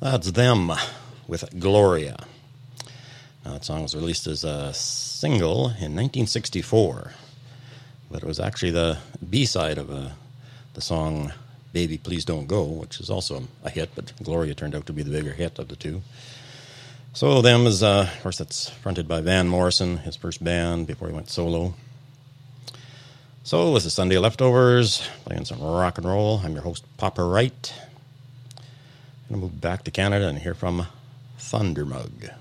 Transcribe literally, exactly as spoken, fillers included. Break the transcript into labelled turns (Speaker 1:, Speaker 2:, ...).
Speaker 1: That's Them with Gloria. Now, that song was released as a single in nineteen sixty-four, but it was actually the B-side of a, the song Baby Please Don't Go, which is also a hit, but Gloria turned out to be the bigger hit of the two. So Them is, uh, of course, that's fronted by Van Morrison, his first band before he went solo. So this is Sunday Leftovers, playing some rock and roll. I'm your host, Papa Wright. I'm going to move back to Canada and hear from Thundermug.